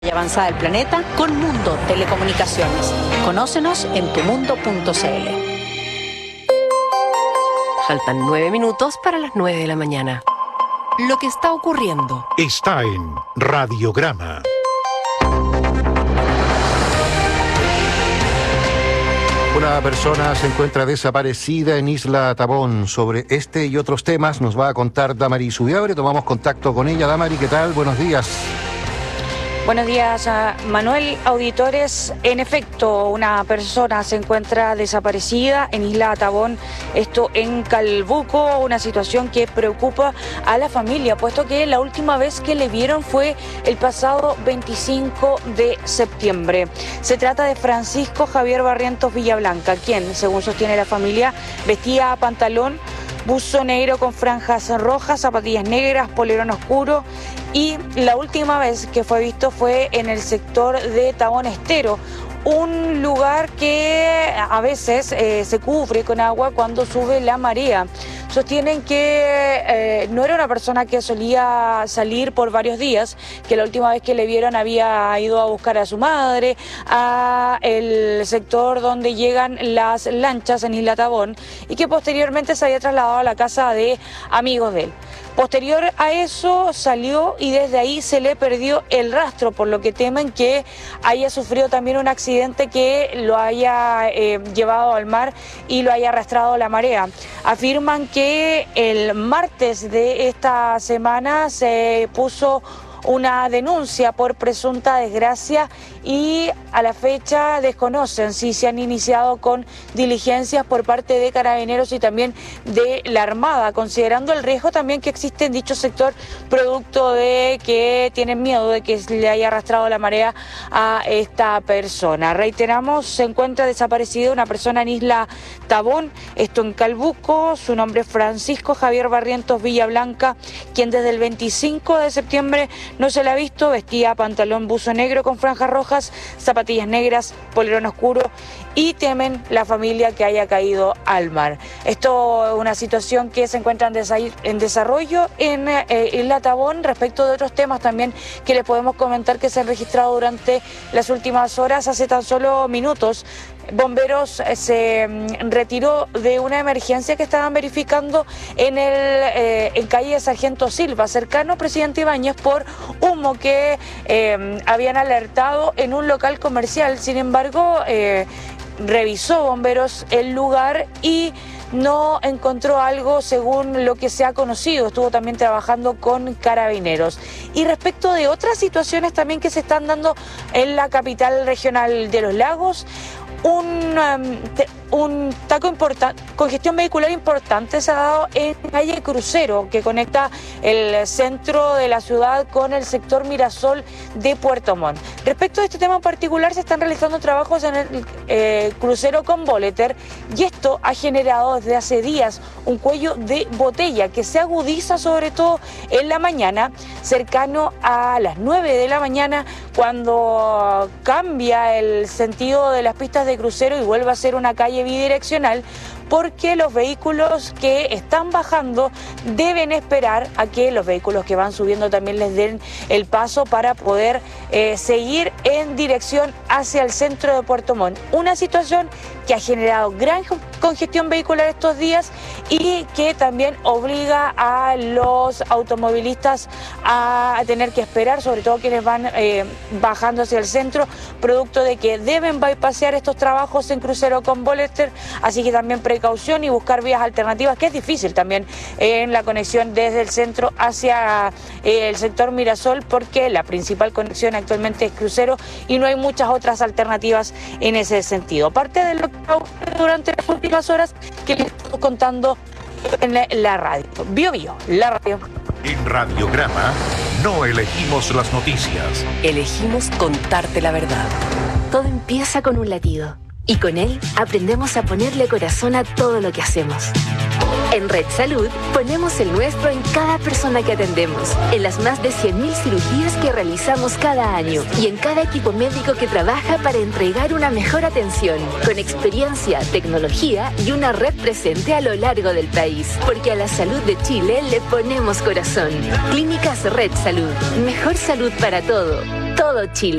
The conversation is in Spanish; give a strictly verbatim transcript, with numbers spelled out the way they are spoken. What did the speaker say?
y avanzada del planeta con Mundo Telecomunicaciones. Conócenos en tu mundo punto c l. Faltan nueve minutos para las nueve de la mañana. Lo que está ocurriendo está en Radiograma. Una persona se encuentra desaparecida en Isla Tabón. Sobre este y otros temas nos va a contar Damari Zubiabre. Tomamos contacto con ella. Damari, ¿qué tal? Buenos días. Buenos días, Manuel. Auditores, en efecto, una persona se encuentra desaparecida en Isla Tabón, esto en Calbuco, una situación que preocupa a la familia, puesto que la última vez que le vieron fue el pasado veinticinco de septiembre. Se trata de Francisco Javier Barrientos Villablanca, quien, según sostiene la familia, vestía pantalón, buzo negro con franjas rojas, zapatillas negras, polerón oscuro, y la última vez que fue visto fue en el sector de Tabón Estero, un lugar que a veces eh, se cubre con agua cuando sube la marea. Sostienen que eh, no era una persona que solía salir por varios días, que la última vez que le vieron había ido a buscar a su madre, a el sector donde llegan las lanchas en Isla Tabón, y que posteriormente se había trasladado a la casa de amigos de él. Posterior a eso salió y desde ahí se le perdió el rastro, por lo que temen que haya sufrido también un accidente que lo haya eh, llevado al mar y lo haya arrastrado la marea. Afirman que el martes de esta semana se puso una denuncia por presunta desgracia y a la fecha desconocen si se han iniciado con diligencias por parte de Carabineros y también de la Armada, considerando el riesgo también que existe en dicho sector producto de que tienen miedo de que le haya arrastrado la marea a esta persona. Reiteramos, se encuentra desaparecida una persona en Isla Tabón, esto en Calbuco. Su nombre es Francisco Javier Barrientos Villablanca, quien desde el veinticinco de septiembre no se le ha visto. Vestía pantalón buzo negro con franjas rojas, zapatillas negras, polerón oscuro, y temen la familia que haya caído al mar. Esto es una situación que se encuentra en, desa- en desarrollo en eh, Isla Tabón. Respecto de otros temas también que les podemos comentar que se han registrado durante las últimas horas, hace tan solo minutos, Bomberos se retiró de una emergencia que estaban verificando en el eh, en calle Sargento Silva, cercano a Presidente Ibáñez, por humo que eh, habían alertado en un local comercial. Sin embargo, eh, revisó Bomberos el lugar y no encontró algo según lo que se ha conocido. Estuvo también trabajando con Carabineros. Y respecto de otras situaciones también que se están dando en la capital regional de Los Lagos, un, um, te, un taco importante, congestión vehicular importante se ha dado en calle Crucero, que conecta el centro de la ciudad con el sector Mirasol de Puerto Montt. Respecto a este tema en particular, se están realizando trabajos en el eh, crucero con Boleter, y esto ha generado desde hace días un cuello de botella que se agudiza sobre todo en la mañana, cercano a las nueve de la mañana, cuando cambia el sentido de las pistas de crucero y vuelve a ser una calle bidireccional, porque los vehículos que están bajando deben esperar a que los vehículos que van subiendo también les den el paso para poder eh, seguir en dirección hacia el centro de Puerto Montt. Una situación que ha generado gran congestión vehicular estos días y que también obliga a los automovilistas a tener que esperar, sobre todo quienes van eh, bajando hacia el centro, producto de que deben bypassear estos trabajos en crucero con Boleter, así que también precaución y buscar vías alternativas, que es difícil también en la conexión desde el centro hacia eh, el sector Mirasol, porque la principal conexión actualmente es crucero y no hay muchas otras alternativas en ese sentido. Parte de lo que ha ocurrido durante las últimas horas que les estoy contando en la radio. Bio Bio, la radio. En Radiograma no elegimos las noticias. Elegimos contarte la verdad. Todo empieza con un latido, y con él aprendemos a ponerle corazón a todo lo que hacemos. En Red Salud ponemos el nuestro en cada persona que atendemos, en las más de cien mil cirugías que realizamos cada año y en cada equipo médico que trabaja para entregar una mejor atención, con experiencia, tecnología y una red presente a lo largo del país. Porque a la salud de Chile le ponemos corazón. Clínicas Red Salud. Mejor salud para todo. Todo todo Chile.